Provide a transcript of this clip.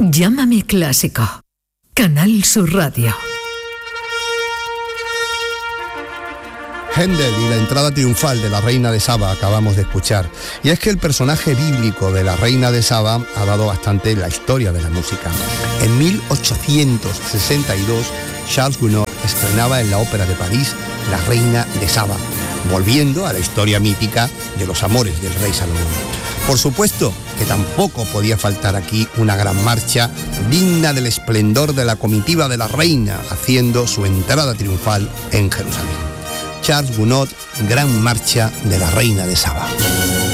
Llámame clásico. Canal Sur Radio. Händel y la entrada triunfal de la Reina de Saba acabamos de escuchar. Y es que el personaje bíblico de la Reina de Saba ha dado bastante en la historia de la música. En 1862, Charles Gounod estrenaba en la Ópera de París La Reina de Saba, volviendo a la historia mítica de los amores del rey Salomón. Por supuesto que tampoco podía faltar aquí una gran marcha digna del esplendor de la comitiva de la reina haciendo su entrada triunfal en Jerusalén. Charles Gounod, Gran Marcha de la Reina de Saba.